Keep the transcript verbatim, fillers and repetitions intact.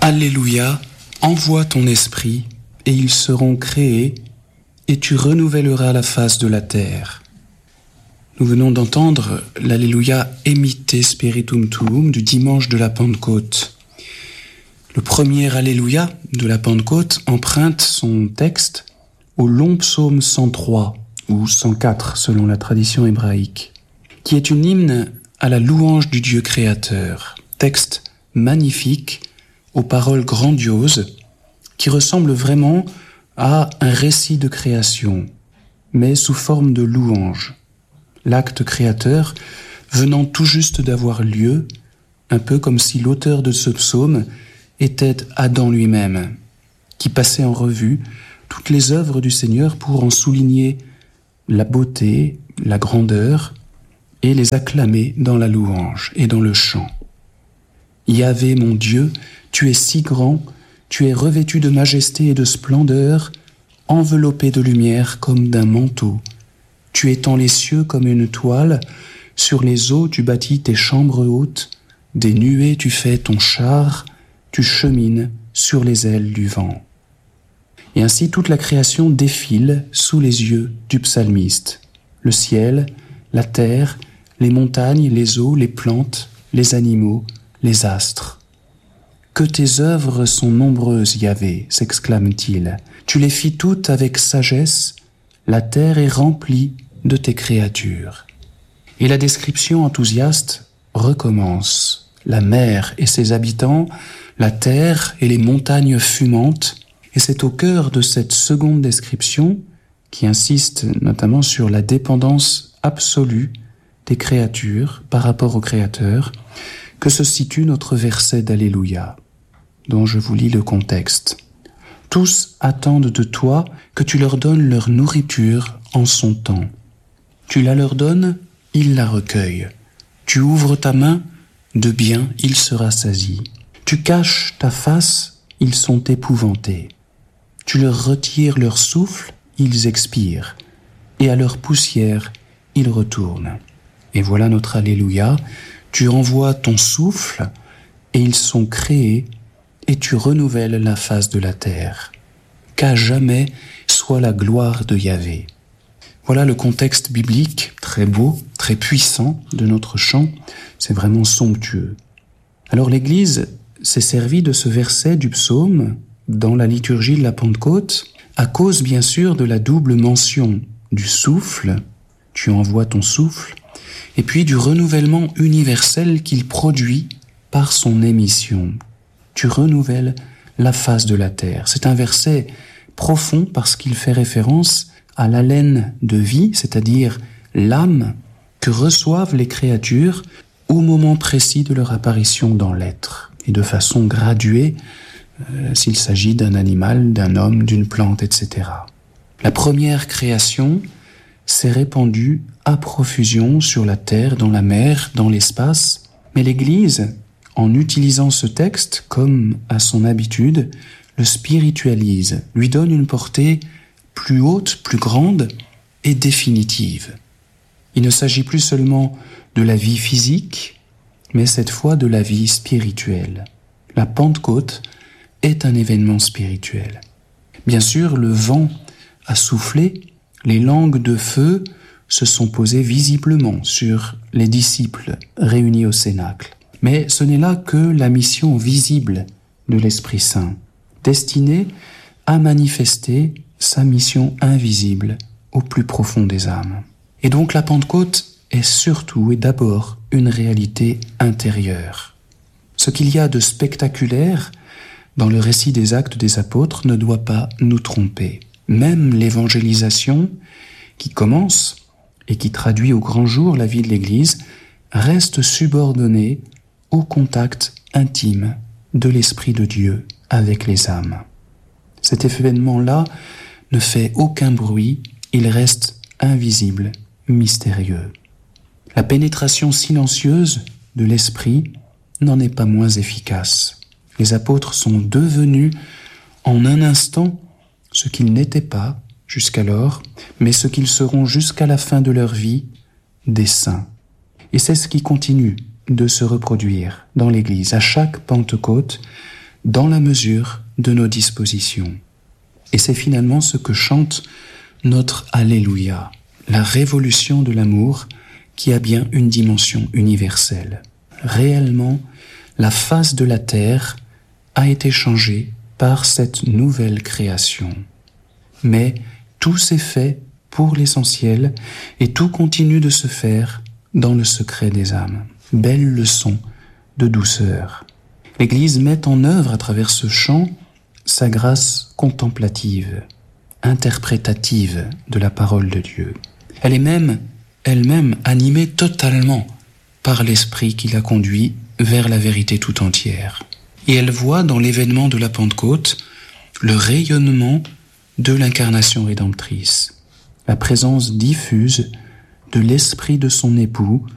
Alléluia, envoie ton esprit, et ils seront créés, et tu renouvelleras la face de la terre. Nous venons d'entendre l'Alléluia Emite Spiritum Tuum du dimanche de la Pentecôte. Le premier Alléluia de la Pentecôte emprunte son texte au long psaume cent trois, ou cent quatre selon la tradition hébraïque, qui est une hymne à la louange du Dieu créateur. Texte magnifique, aux paroles grandioses, qui ressemble vraiment à un récit de création, mais sous forme de louange. L'acte créateur venant tout juste d'avoir lieu, un peu comme si l'auteur de ce psaume était Adam lui-même, qui passait en revue toutes les œuvres du Seigneur pour en souligner la beauté, la grandeur, et les acclamer dans la louange et dans le chant. Yahvé, mon Dieu, tu es si grand, tu es revêtu de majesté et de splendeur, enveloppé de lumière comme d'un manteau. Tu étends les cieux comme une toile, sur les eaux tu bâtis tes chambres hautes, des nuées tu fais ton char, tu chemines sur les ailes du vent. Et ainsi toute la création défile sous les yeux du psalmiste. Le ciel, la terre, les montagnes, les eaux, les plantes, les animaux, les astres. Que tes œuvres sont nombreuses, Yahvé, s'exclame-t-il. Tu les fis toutes avec sagesse, la terre est remplie de tes créatures. Et la description enthousiaste recommence. La mer et ses habitants, la terre et les montagnes fumantes. Et c'est au cœur de cette seconde description, qui insiste notamment sur la dépendance absolue des créatures par rapport au Créateur, que se situe notre verset d'Alléluia, dont je vous lis le contexte. Tous attendent de toi que tu leur donnes leur nourriture en son temps. Tu la leur donnes, ils la recueillent. Tu ouvres ta main, de bien il sera sasi. Tu caches ta face, ils sont épouvantés. Tu leur retires leur souffle, ils expirent. Et à leur poussière, ils retournent. Et voilà notre Alléluia. Tu envoies ton souffle, et ils sont créés, et tu renouvelles la face de la terre. Qu'à jamais soit la gloire de Yahvé. Voilà le contexte biblique, très beau, très puissant de notre chant. C'est vraiment somptueux. Alors l'Église s'est servie de ce verset du psaume dans la liturgie de la Pentecôte, à cause bien sûr de la double mention du souffle, tu envoies ton souffle, et puis du renouvellement universel qu'il produit par son émission. Tu renouvelles la face de la terre. C'est un verset profond parce qu'il fait référence à l'haleine de vie, c'est-à-dire l'âme que reçoivent les créatures au moment précis de leur apparition dans l'être, et de façon graduée, euh, s'il s'agit d'un animal, d'un homme, d'une plante, et cetera. La première création s'est répandue à profusion sur la terre, dans la mer, dans l'espace, mais l'Église, en utilisant ce texte, comme à son habitude, le spiritualise, lui donne une portée plus haute, plus grande et définitive. Il ne s'agit plus seulement de la vie physique, mais cette fois de la vie spirituelle. La Pentecôte est un événement spirituel. Bien sûr, le vent a soufflé, les langues de feu se sont posées visiblement sur les disciples réunis au Cénacle. Mais ce n'est là que la mission visible de l'Esprit Saint, destinée à manifester sa mission invisible au plus profond des âmes. Et donc la Pentecôte est surtout et d'abord une réalité intérieure. Ce qu'il y a de spectaculaire dans le récit des Actes des Apôtres ne doit pas nous tromper. Même l'évangélisation, qui commence et qui traduit au grand jour la vie de l'Église, reste subordonnée au contact intime de l'Esprit de Dieu avec les âmes. Cet événement-là ne fait aucun bruit, il reste invisible, mystérieux. La pénétration silencieuse de l'Esprit n'en est pas moins efficace. Les apôtres sont devenus en un instant ce qu'ils n'étaient pas jusqu'alors, mais ce qu'ils seront jusqu'à la fin de leur vie, des saints. Et c'est ce qui continue de se reproduire dans l'Église. À chaque Pentecôte, dans la mesure de nos dispositions. Et c'est finalement ce que chante notre Alléluia, la révolution de l'amour qui a bien une dimension universelle. Réellement, la face de la terre a été changée par cette nouvelle création. Mais tout s'est fait pour l'essentiel et tout continue de se faire dans le secret des âmes. Belle leçon de douceur. L'Église met en œuvre à travers ce chant sa grâce contemplative, interprétative de la parole de Dieu. Elle est même, elle-même animée totalement par l'Esprit qui la conduit vers la vérité tout entière. Et elle voit dans l'événement de la Pentecôte le rayonnement de l'incarnation rédemptrice, la présence diffuse de l'Esprit de son époux